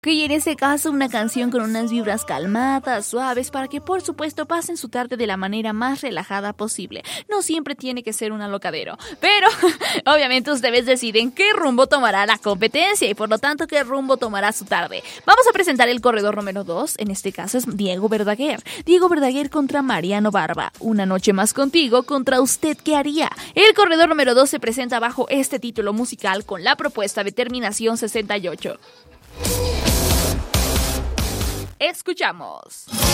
Y en este caso una canción con unas vibras calmadas, suaves, para que por supuesto pasen su tarde de la manera más relajada posible. No siempre tiene que ser un alocadero, pero obviamente ustedes deciden qué rumbo tomará la competencia y por lo tanto qué rumbo tomará su tarde. Vamos a presentar el corredor número 2, en este caso es Diego Verdaguer. Diego Verdaguer contra Mariano Barba. Una noche más contigo contra usted, ¿qué haría? El corredor número 2 se presenta bajo este título musical con la propuesta de Terminación 68. Escuchamos.